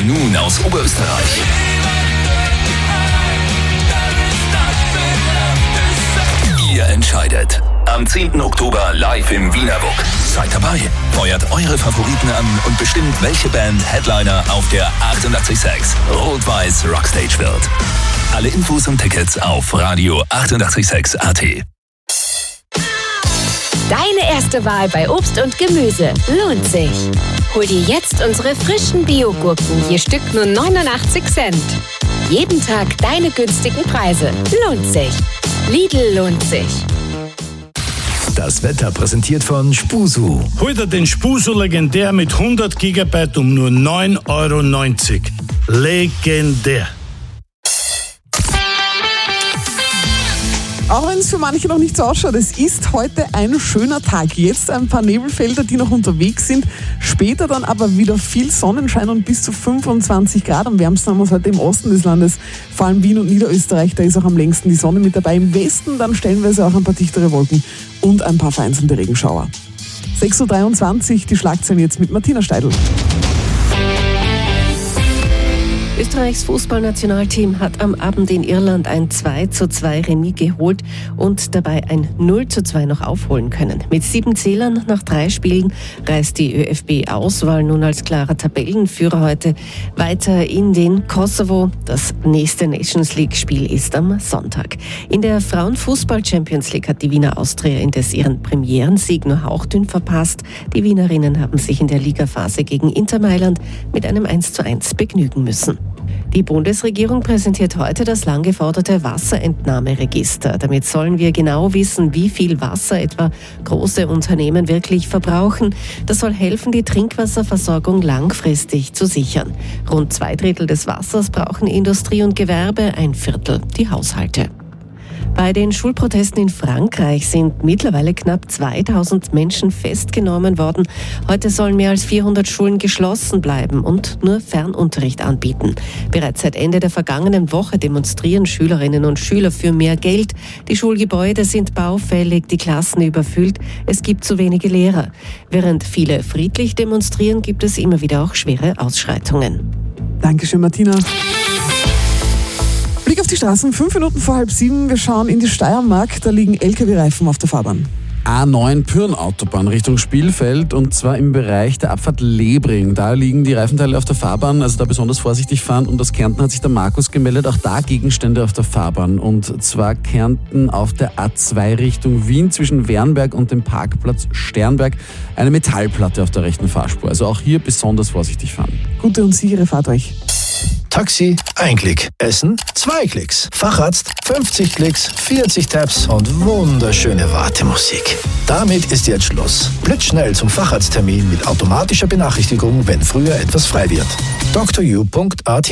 nun aus Oberösterreich. Ihr entscheidet. Am 10. Oktober live im Wiener WUK. Seid dabei, feuert eure Favoriten an und bestimmt, welche Band Headliner auf der 88.6 Rot-Weiß Rockstage wird. Alle Infos und Tickets auf Radio 88.6 AT. Deine erste Wahl bei Obst und Gemüse lohnt sich. Hol dir jetzt unsere frischen Bio-Gurken, je Stück nur 89 Cent. Jeden Tag deine günstigen Preise. Lohnt sich. Lidl lohnt sich. Das Wetter präsentiert von Spusu. Hol dir den Spusu legendär mit 100 GB um nur 9,90 €. Legendär. Auch wenn es für manche noch nicht so ausschaut, es ist heute ein schöner Tag. Jetzt ein paar Nebelfelder, die noch unterwegs sind. Später dann aber wieder viel Sonnenschein und bis zu 25 Grad. Am wärmsten haben wir es heute im Osten des Landes, vor allem Wien und Niederösterreich. Da ist auch am längsten die Sonne mit dabei. Im Westen dann stellenweise auch ein paar dichtere Wolken und ein paar vereinzelte Regenschauer. 6:23 Uhr, die Schlagzeilen jetzt mit Martina Steidl. Österreichs Fußballnationalteam hat am Abend in Irland ein 2:2 Remis geholt und dabei ein 0:2 noch aufholen können. Mit 7 Zählern nach 3 Spielen reist die ÖFB-Auswahl nun als klarer Tabellenführer heute weiter in den Kosovo. Das nächste Nations-League-Spiel ist am Sonntag. In der Frauenfußball-Champions League hat die Wiener Austria indes ihren Premierensieg nur hauchdünn verpasst. Die Wienerinnen haben sich in der Ligaphase gegen Inter Mailand mit einem 1:1 begnügen müssen. Die Bundesregierung präsentiert heute das lang geforderte Wasserentnahmeregister. Damit sollen wir genau wissen, wie viel Wasser etwa große Unternehmen wirklich verbrauchen. Das soll helfen, die Trinkwasserversorgung langfristig zu sichern. Rund 2/3 des Wassers brauchen Industrie und Gewerbe, 1/4 die Haushalte. Bei den Schulprotesten in Frankreich sind mittlerweile knapp 2000 Menschen festgenommen worden. Heute sollen mehr als 400 Schulen geschlossen bleiben und nur Fernunterricht anbieten. Bereits seit Ende der vergangenen Woche demonstrieren Schülerinnen und Schüler für mehr Geld. Die Schulgebäude sind baufällig, die Klassen überfüllt, es gibt zu wenige Lehrer. Während viele friedlich demonstrieren, gibt es immer wieder auch schwere Ausschreitungen. Dankeschön, Martina. Blick auf die Straßen, 5 Minuten vor 6:30. Wir schauen in die Steiermark, da liegen LKW-Reifen auf der Fahrbahn. A9 Pyrn-Autobahn Richtung Spielfeld und zwar im Bereich der Abfahrt Lebring. Da liegen die Reifenteile auf der Fahrbahn, also da besonders vorsichtig fahren. Und aus Kärnten hat sich der Markus gemeldet, auch da Gegenstände auf der Fahrbahn. Und zwar Kärnten auf der A2 Richtung Wien zwischen Wernberg und dem Parkplatz Sternberg. Eine Metallplatte auf der rechten Fahrspur. Also auch hier besonders vorsichtig fahren. Gute und sichere Fahrt euch. Taxi, 1 Klick. Essen, 2 Klicks. Facharzt, 50 Klicks, 40 Tabs und wunderschöne Wartemusik. Damit ist jetzt Schluss. Blitzschnell zum Facharzttermin mit automatischer Benachrichtigung, wenn früher etwas frei wird. DrU.at.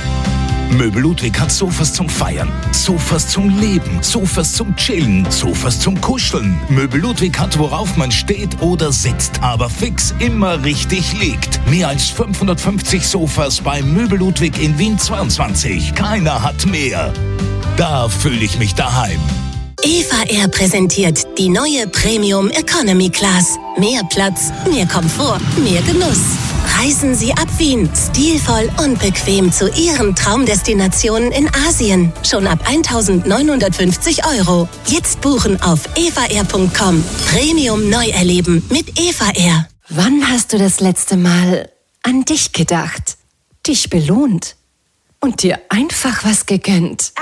Möbel Ludwig hat Sofas zum Feiern, Sofas zum Leben, Sofas zum Chillen, Sofas zum Kuscheln. Möbel Ludwig hat, worauf man steht oder sitzt, aber fix immer richtig liegt. Mehr als 550 Sofas bei Möbel Ludwig in Wien 22. Keiner hat mehr. Da fühle ich mich daheim. Eva Air präsentiert die neue Premium Economy Class. Mehr Platz, mehr Komfort, mehr Genuss. Reisen Sie ab Wien, stilvoll und bequem zu Ihren Traumdestinationen in Asien. Schon ab 1.950 €. Jetzt buchen auf evaair.com. Premium neu erleben mit Eva Air. Wann hast du das letzte Mal an dich gedacht, dich belohnt und dir einfach was gegönnt?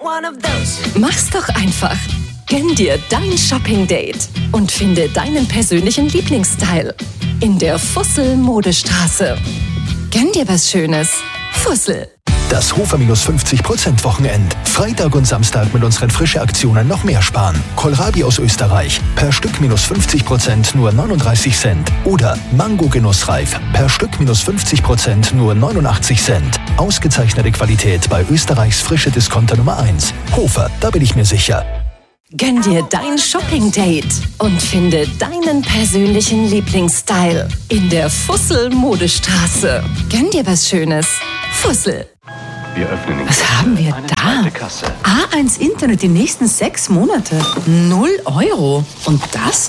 Mach's doch einfach. Gönn dir dein Shopping-Date und finde deinen persönlichen Lieblingsstyle in der Fussel-Modestraße. Gönn dir was Schönes. Fussel. Das Hofer-50% Wochenend. Freitag und Samstag mit unseren frischen Aktionen noch mehr sparen. Kohlrabi aus Österreich. Per Stück -50% nur 39 Cent. Oder Mango Genussreif. Per Stück -50% nur 89 Cent. Ausgezeichnete Qualität bei Österreichs frische Discounter Nummer 1. Hofer, da bin ich mir sicher. Gönn dir dein Shopping-Date und finde deinen persönlichen Lieblingsstyle in der Fussel-Modestraße. Gönn dir was Schönes. Fussel. Wir öffnen den Was haben wir da? A1 Internet die nächsten 6 Monate. 0 €. Und das?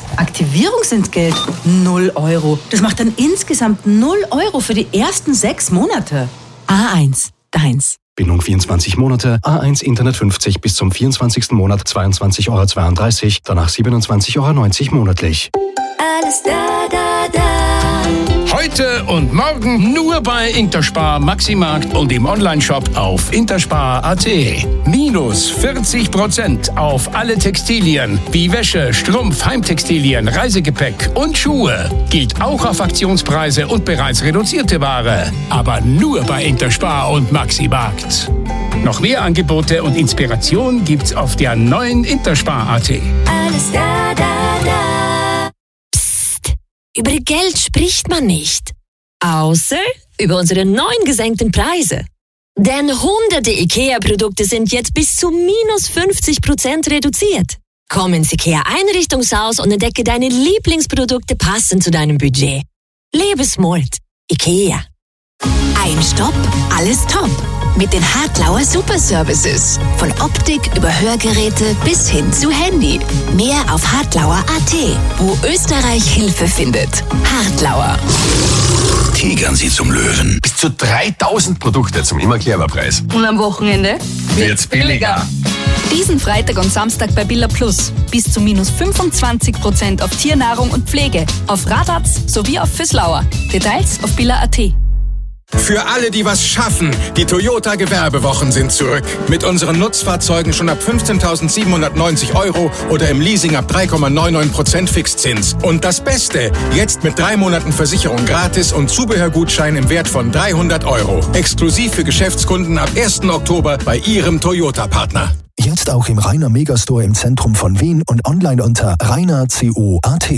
Aktivierungsentgelt. 0 €. Das macht dann insgesamt 0 € für die ersten 6 Monate. A1, deins. Bindung 24 Monate, A1 Internet 50 bis zum 24. Monat 22,32 €, danach 27,90 € monatlich. Alles da, da, da. Heute und morgen nur bei Interspar Maximarkt und im Onlineshop auf interspar.at. Minus 40% auf alle Textilien wie Wäsche, Strumpf, Heimtextilien, Reisegepäck und Schuhe. Gilt auch auf Aktionspreise und bereits reduzierte Ware. Aber nur bei Interspar und Maximarkt. Noch mehr Angebote und Inspiration gibt's auf der neuen Interspar.at. Alles da, da, da. Über Geld spricht man nicht. Außer über unsere neuen gesenkten Preise. Denn hunderte IKEA-Produkte sind jetzt bis zu minus 50% reduziert. Komm ins IKEA-Einrichtungshaus und entdecke deine Lieblingsprodukte passend zu deinem Budget. Lebe smart. IKEA. Ein Stopp, alles top. Mit den Hartlauer Superservices. Von Optik über Hörgeräte bis hin zu Handy. Mehr auf hartlauer.at, wo Österreich Hilfe findet. Hartlauer. Tigern Sie zum Löwen. Bis zu 3000 Produkte zum immer Preis. Und am Wochenende wird's billiger. Diesen Freitag und Samstag bei Billa Plus. Bis zu minus 25% auf Tiernahrung und Pflege. Auf Radatz sowie auf Füßlauer. Details auf billa.at. Für alle, die was schaffen, die Toyota Gewerbewochen sind zurück. Mit unseren Nutzfahrzeugen schon ab 15.790 € oder im Leasing ab 3,99% Fixzins. Und das Beste, jetzt mit 3 Monaten Versicherung gratis und Zubehörgutschein im Wert von 300 €. Exklusiv für Geschäftskunden ab 1. Oktober bei Ihrem Toyota-Partner. Jetzt auch im Rainer Megastore im Zentrum von Wien und online unter rainer.co.at.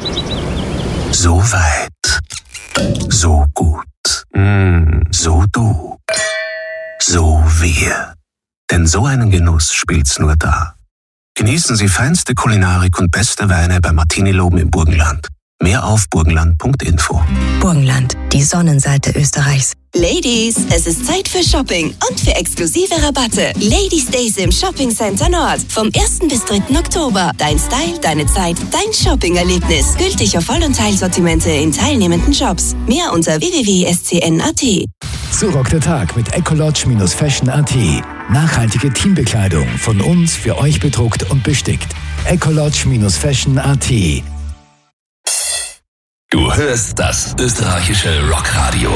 So weit. So gut. So du. So wir. Denn so einen Genuss spielt's nur da. Genießen Sie feinste Kulinarik und beste Weine bei Martini Loben im Burgenland. Mehr auf burgenland.info. Burgenland, die Sonnenseite Österreichs. Ladies, es ist Zeit für Shopping und für exklusive Rabatte. Ladies Days im Shopping Center Nord. Vom 1. bis 3. Oktober. Dein Style, deine Zeit, dein Shopping-Erlebnis. Gültig auf Voll- und Teilsortimente in teilnehmenden Shops. Mehr unter www.scn.at. So rockt der Tag mit ecolodge-fashion.at. Nachhaltige Teambekleidung von uns für euch bedruckt und bestickt. ecolodge-fashion.at. Du hörst das österreichische Rockradio.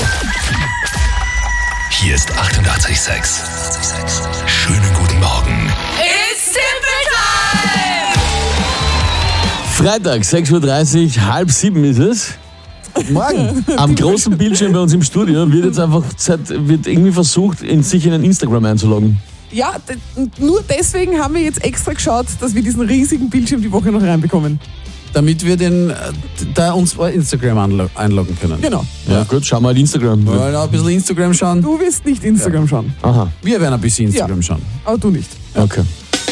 Hier ist 88,6. Schönen guten Morgen. It's Simple Time! Freitag, 6:30 Uhr, 6:30 ist es. Morgen. Am großen Bildschirm bei uns im Studio wird irgendwie versucht, sich in ein Instagram einzuloggen. Ja, nur deswegen haben wir jetzt extra geschaut, dass wir diesen riesigen Bildschirm die Woche noch reinbekommen. Damit wir uns bei Instagram einloggen können. Genau. Ja, gut, schauen wir mal Instagram. Wir wollen auch ein bisschen Instagram schauen. Du wirst nicht Instagram schauen. Aha. Wir werden ein bisschen Instagram schauen. Aber du nicht. Okay.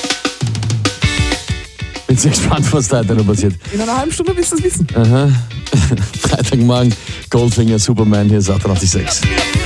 Bin sehr gespannt, was da heute noch passiert. In einer halben Stunde wirst du es wissen. Aha. Freitagmorgen, Goldfinger, Superman, hier ist 88,6.